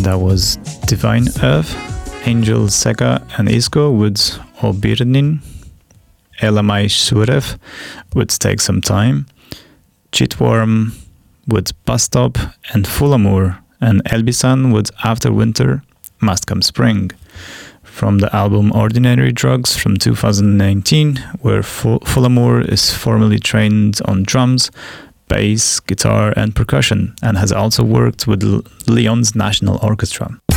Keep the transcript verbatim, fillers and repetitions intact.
And that was Divine Earth, Angel Sega and Isco with Obirnin, Elamai Surev with Take Some Time, Chitworm with Bus Stop, and Fulamur and Elbisan with After Winter, Must Come Spring. From the album Ordinary Drugs from two thousand nineteen, where Fulamur is formally trained on drums, bass, guitar and percussion, and has also worked with Lyon's National Orchestra.